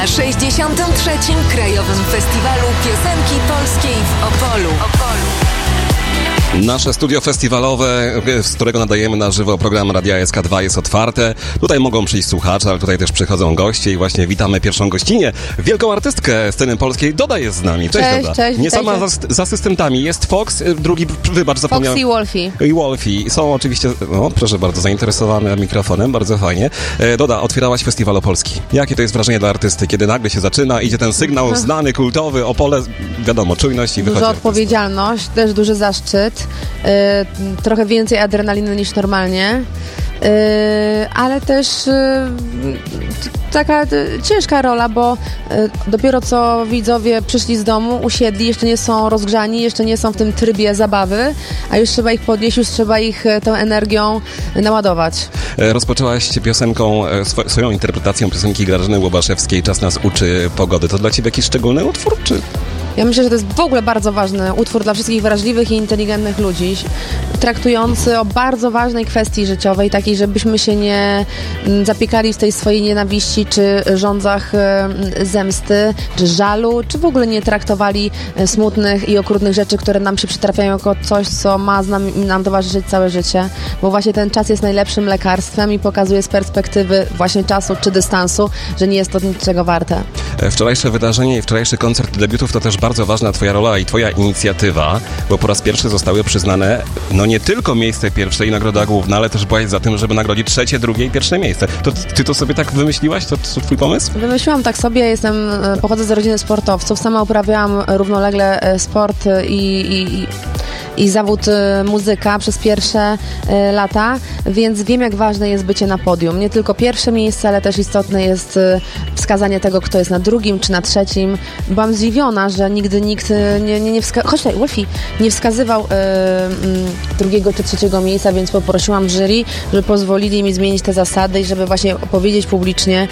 63. Krajowym Festiwalu Piosenki Polskiej w Opolu. Nasze studio festiwalowe, z którego nadajemy na żywo program Radia SK2 jest otwarte. Tutaj mogą przyjść słuchacze, ale tutaj też przychodzą goście i właśnie witamy pierwszą gościnię, wielką artystkę sceny polskiej. Doda jest z nami. Cześć Doda. Cześć, nie sama z asystentami. Jest Fox, drugi, wybacz, zapomniałem. Fox i Wolfie. I Wolfie. Są oczywiście, proszę bardzo, zainteresowane mikrofonem, bardzo fajnie. Doda, otwierałaś Festiwal Opolski. Jakie to jest wrażenie dla artysty, kiedy nagle się zaczyna, idzie ten sygnał znany, kultowy, Opole, wiadomo, czujność i wychodzi. Duża odpowiedzialność, też duży zaszczyt. Trochę więcej adrenaliny niż normalnie, ale też taka ciężka rola, bo dopiero co widzowie przyszli z domu, usiedli, jeszcze nie są rozgrzani, jeszcze nie są w tym trybie zabawy, a już trzeba ich podnieść, już trzeba ich tą energią naładować. Rozpoczęłaś piosenką, swoją interpretacją piosenki Grażyny Łobaszewskiej Czas nas uczy pogody. To dla ciebie jakiś szczególny utwór, czy... Ja myślę, że to jest w ogóle bardzo ważny utwór dla wszystkich wrażliwych i inteligentnych ludzi, traktujący o bardzo ważnej kwestii życiowej, takiej, żebyśmy się nie zapiekali w tej swojej nienawiści, czy żądzach zemsty, czy żalu, czy w ogóle nie traktowali smutnych i okrutnych rzeczy, które nam się przytrafiają jako coś, co ma nam towarzyszyć całe życie, bo właśnie ten czas jest najlepszym lekarstwem i pokazuje z perspektywy właśnie czasu czy dystansu, że nie jest to niczego warte. Wczorajsze wydarzenie i wczorajszy koncert debiutów to też bardzo ważna twoja rola i twoja inicjatywa, bo po raz pierwszy zostały przyznane nie tylko miejsce pierwsze i nagroda główna, ale też byłaś za tym, żeby nagrodzić trzecie, drugie i pierwsze miejsce. To ty to sobie tak wymyśliłaś? To twój pomysł? Wymyśliłam tak sobie, pochodzę z rodziny sportowców, sama uprawiałam równolegle sport i zawód muzyka przez pierwsze lata, więc wiem, jak ważne jest bycie na podium. Nie tylko pierwsze miejsce, ale też istotne jest wskazanie tego, kto jest na drugim czy na trzecim. Byłam zdziwiona, że nigdy nikt nie wskazywał drugiego czy trzeciego miejsca, więc poprosiłam jury, żeby pozwolili mi zmienić te zasady i żeby właśnie opowiedzieć publicznie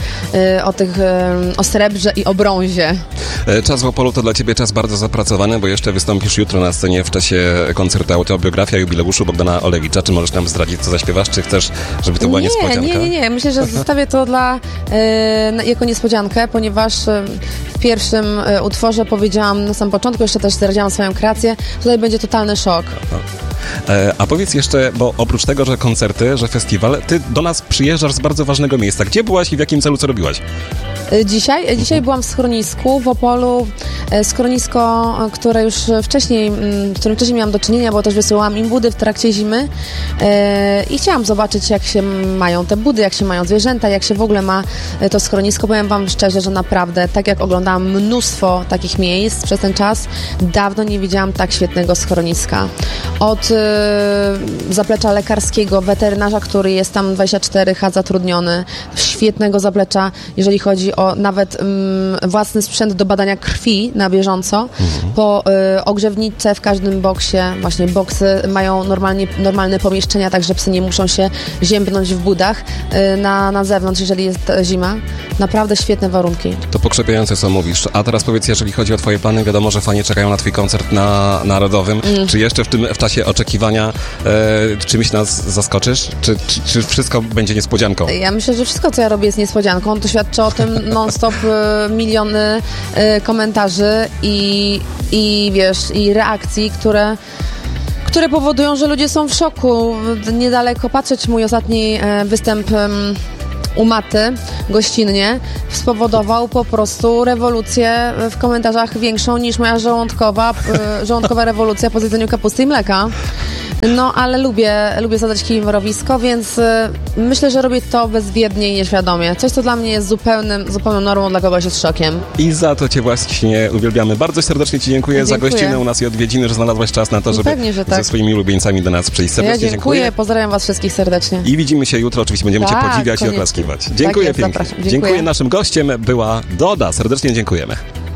o srebrze i o brązie. Czas w Opolu to dla ciebie czas bardzo zapracowany, bo jeszcze wystąpisz jutro na scenie w czasie koncertu Autobiografia jubileuszu Bogdana Olewicza. Czy możesz nam zdradzić, co zaśpiewasz? Czy chcesz, żeby to była niespodzianka? Nie. Myślę, że zostawię to jako niespodziankę, ponieważ w pierwszym utworze powiedziałam na samym początku, jeszcze też zdradziłam swoją kreację, tutaj będzie totalny szok. A powiedz jeszcze, bo oprócz tego, że koncerty, że festiwal, ty do nas przyjeżdżasz z bardzo ważnego miejsca. Gdzie byłaś i w jakim celu, co robiłaś? Dzisiaj byłam w schronisku w Opolu, schronisko, które już wcześniej, z którym wcześniej miałam do czynienia, bo też wysyłałam im budy w trakcie zimy i chciałam zobaczyć, jak się mają te budy, jak się mają zwierzęta, jak się w ogóle ma to schronisko. Powiem wam szczerze, że naprawdę, tak jak oglądałam mnóstwo takich miejsc przez ten czas, dawno nie widziałam tak świetnego schroniska. Od zaplecza lekarskiego, weterynarza, który jest tam 24H zatrudniony, świetnego zaplecza, jeżeli chodzi o nawet własny sprzęt do badania krwi na bieżąco, po ogrzewnice w każdym boksie, właśnie boksy mają normalne pomieszczenia, tak że psy nie muszą się ziębnąć w budach na zewnątrz, jeżeli jest zima. Naprawdę świetne warunki. To pokrzepiające, co mówisz. A teraz powiedz, jeżeli chodzi o twoje plany, wiadomo, że fani czekają na twój koncert na Narodowym. Czy jeszcze w czasie oczekiwania czymś nas zaskoczysz? Czy wszystko będzie niespodzianką? Ja myślę, że wszystko, co ja robię, jest niespodzianką. To świadczy o tym non-stop miliony komentarzy i reakcji, które powodują, że ludzie są w szoku. Niedaleko patrzeć, mój ostatni występ u Maty gościnnie spowodował po prostu rewolucję w komentarzach większą niż moja żołądkowa rewolucja po zjedzeniu kapusty i mleka. Ale lubię zadać kij w mrowisko, więc myślę, że robię to bezwiednie i nieświadomie. Coś, co dla mnie jest zupełną normą, dla kogoś jest szokiem. I za to cię właśnie uwielbiamy. Bardzo serdecznie ci dziękuję za gościnę u nas i odwiedziny, że znalazłaś czas na to, żeby ze swoimi ulubieńcami do nas przyjść. Serdecznie dziękuję. Pozdrawiam was wszystkich serdecznie. I widzimy się jutro. Oczywiście będziemy cię podziwiać i oklaskiwać. Dziękuję pięknie. Dziękuję. Naszym gościem była Doda. Serdecznie dziękujemy.